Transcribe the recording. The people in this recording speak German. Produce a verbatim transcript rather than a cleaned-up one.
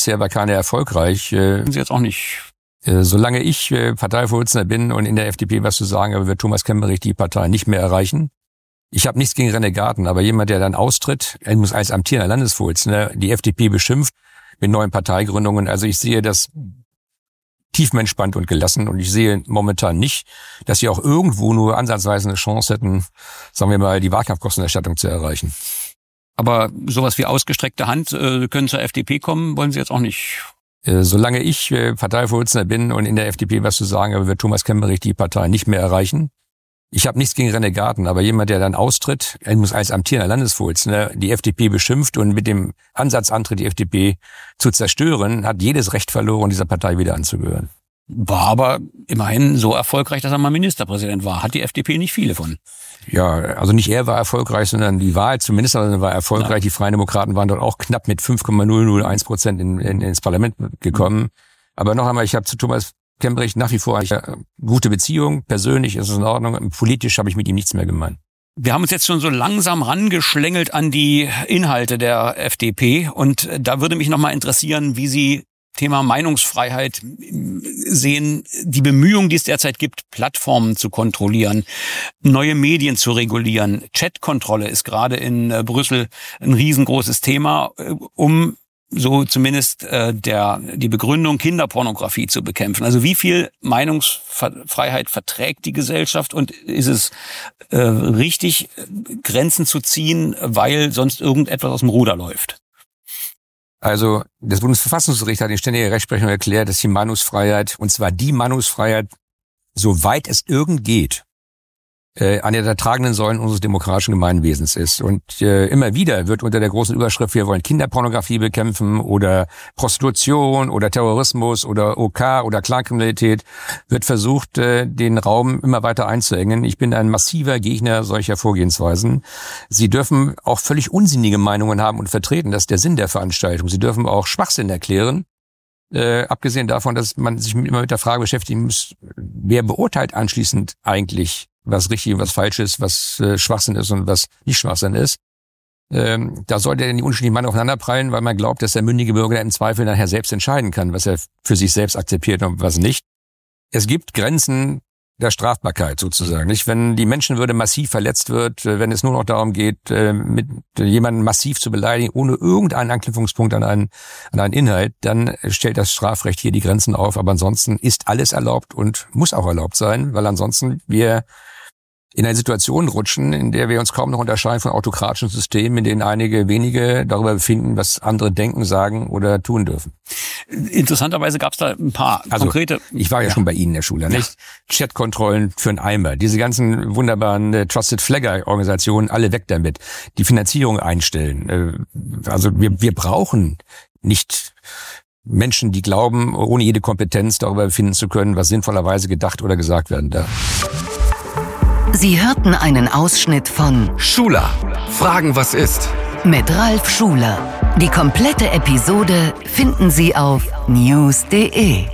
bisher war keiner erfolgreich. Äh, Sie jetzt auch nicht. Äh, solange ich äh, Parteivorsitzender bin und in der F D P was zu sagen habe, wird Thomas Kemmerich die Partei nicht mehr erreichen. Ich habe nichts gegen Renegaten, aber jemand, der dann austritt, er muss als amtierender Landesvorsitzender die F D P beschimpft mit neuen Parteigründungen. Also ich sehe das tiefenentspannt und gelassen und ich sehe momentan nicht, dass sie auch irgendwo nur ansatzweise eine Chance hätten, sagen wir mal, die Wahlkampfkostenerstattung zu erreichen. Aber sowas wie ausgestreckte Hand äh, können zur F D P kommen, wollen Sie jetzt auch nicht? Äh, solange ich äh, Parteivorsitzender bin und in der F D P was zu sagen habe, wird Thomas Kemmerich die Partei nicht mehr erreichen. Ich habe nichts gegen Renegaten, aber jemand, der dann austritt, er muss als amtierender Landesvorsitzender die F D P beschimpft und mit dem Ansatz antritt, die F D P zu zerstören, hat jedes Recht verloren, dieser Partei wieder anzugehören. War aber immerhin so erfolgreich, dass er mal Ministerpräsident war. Hat die F D P nicht viele von. Ja, also nicht er war erfolgreich, sondern die Wahl zum Ministerpräsidenten war erfolgreich. Ja. Die Freien Demokraten waren dort auch knapp mit fünf Komma null null eins Prozent in, in, ins Parlament gekommen. Mhm. Aber noch einmal, ich habe zu Thomas Kemmerich nach wie vor eine gute Beziehung. Persönlich ist es in Ordnung. Politisch habe ich mit ihm nichts mehr gemein. Wir haben uns jetzt schon so langsam rangeschlängelt an die Inhalte der F D P. Und da würde mich nochmal interessieren, wie Sie Thema Meinungsfreiheit sehen, die Bemühungen, die es derzeit gibt, Plattformen zu kontrollieren, neue Medien zu regulieren. Chatkontrolle ist gerade in Brüssel ein riesengroßes Thema, um so zumindest äh, der die Begründung, Kinderpornografie zu bekämpfen. Also wie viel Meinungsfreiheit verträgt die Gesellschaft und ist es äh, richtig, Grenzen zu ziehen, weil sonst irgendetwas aus dem Ruder läuft? Also das Bundesverfassungsgericht hat in ständiger Rechtsprechung erklärt, dass die Meinungsfreiheit, und zwar die Meinungsfreiheit, soweit es irgend geht, äh, eine der tragenden Säulen unseres demokratischen Gemeinwesens ist. Und äh, immer wieder wird unter der großen Überschrift, wir wollen Kinderpornografie bekämpfen oder Prostitution oder Terrorismus oder O K oder Clankriminalität, wird versucht, äh, den Raum immer weiter einzuengen. Ich bin ein massiver Gegner solcher Vorgehensweisen. Sie dürfen auch völlig unsinnige Meinungen haben und vertreten. Das ist der Sinn der Veranstaltung. Sie dürfen auch Schwachsinn erklären. Äh, abgesehen davon, dass man sich immer mit der Frage beschäftigen muss, wer beurteilt anschließend eigentlich, was richtig und was falsch ist, was äh, Schwachsinn ist und was nicht Schwachsinn ist. Ähm, da sollte dann die unterschiedlichen Meinungen aufeinanderprallen, weil man glaubt, dass der mündige Bürger im Zweifel nachher selbst entscheiden kann, was er für sich selbst akzeptiert und was nicht. Es gibt Grenzen der Strafbarkeit sozusagen, nicht? Wenn die Menschenwürde massiv verletzt wird, wenn es nur noch darum geht, mit jemanden massiv zu beleidigen, ohne irgendeinen Anknüpfungspunkt an einen, an einen Inhalt, dann stellt das Strafrecht hier die Grenzen auf. Aber ansonsten ist alles erlaubt und muss auch erlaubt sein, weil ansonsten wir in eine Situation rutschen, in der wir uns kaum noch unterscheiden von autokratischen Systemen, in denen einige wenige darüber befinden, was andere denken, sagen oder tun dürfen. Interessanterweise gab es da ein paar also, konkrete... Ich war ja, ja schon bei Ihnen in der Schule, nicht? Ja. Chatkontrollen für einen Eimer. Diese ganzen wunderbaren äh, Trusted Flagger-Organisationen, alle weg damit. Die Finanzierung einstellen. Äh, also wir, wir brauchen nicht Menschen, die glauben, ohne jede Kompetenz darüber befinden zu können, was sinnvollerweise gedacht oder gesagt werden darf. Sie hörten einen Ausschnitt von Schuler. Fragen, was ist? Mit Ralf Schuler. Die komplette Episode finden Sie auf news punkt de.